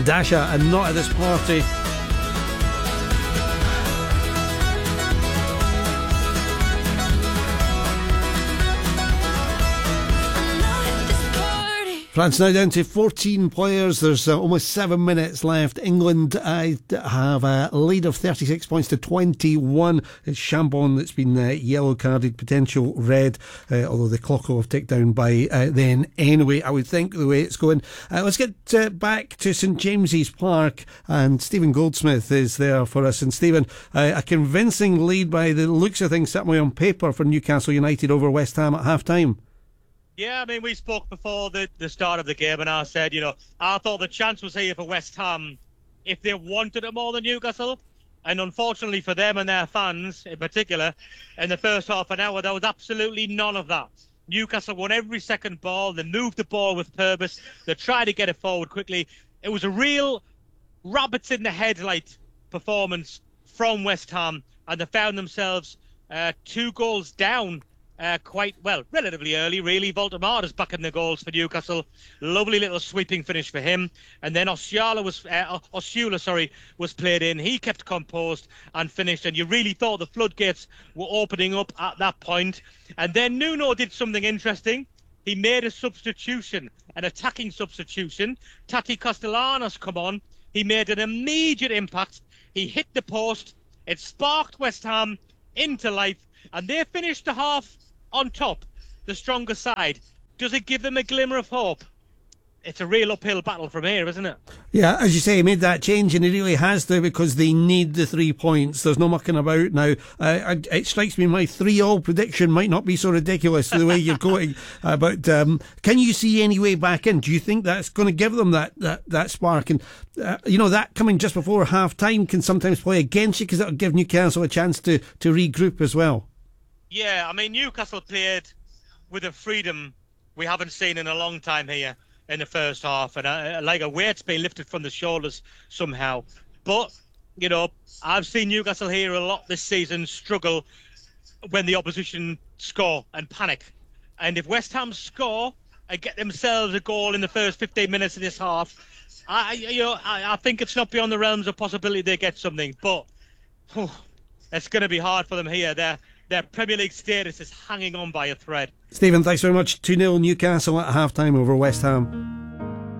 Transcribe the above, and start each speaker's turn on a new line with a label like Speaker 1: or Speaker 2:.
Speaker 1: Dasha and Not at This Party. France now down to 14 players. There's almost 7 minutes left. England have a lead of 36 points to 21. It's Chambon that's been yellow carded, potential red, although the clock will have ticked down by then anyway, I would think, the way it's going. Let's get back to St James's Park, and Stephen Goldsmith is there for us. And Stephen, a convincing lead by the looks of things, certainly on paper, for Newcastle United over West Ham at half-time.
Speaker 2: Yeah, I mean, we spoke before the start of the game, and I said, I thought the chance was here for West Ham if they wanted it more than Newcastle. And unfortunately for them and their fans in particular, in the first half an hour, there was absolutely none of that. Newcastle won every second ball. They moved the ball with purpose. They tried to get it forward quickly. It was a real rabbits in the headlight performance from West Ham, and they found themselves 2 goals down quite well, relatively early, really. Voldemar back in the goals for Newcastle. Lovely little sweeping finish for him. And then Osula was played in. He kept composed and finished. And you really thought the floodgates were opening up at that point. And then Nuno did something interesting. He made a substitution, an attacking substitution. Tati Castellanos come on. He made an immediate impact. He hit the post. It sparked West Ham into life. And they finished the half on top, the stronger side. Does it give them a glimmer of hope? It's a real uphill battle from here, isn't it?
Speaker 1: Yeah, as you say, he made that change, and he really has to, because they need the 3 points. There's no mucking about now. It strikes me my 3-all prediction might not be so ridiculous the way you're going. But can you see any way back in? Do you think that's going to give them that spark? And that coming just before half time can sometimes play against you, because it'll give Newcastle a chance to regroup as well.
Speaker 2: Yeah, I mean, Newcastle played with a freedom we haven't seen in a long time here in the first half, and like a weight's been lifted from the shoulders somehow. But, I've seen Newcastle here a lot this season struggle when the opposition score and panic. And if West Ham score and get themselves a goal in the first 15 minutes of this half, I think it's not beyond the realms of possibility they get something. But it's going to be hard for them here. Their Premier League status is hanging on by a thread.
Speaker 1: Stephen, thanks very much. 2-0 Newcastle at half-time over West Ham.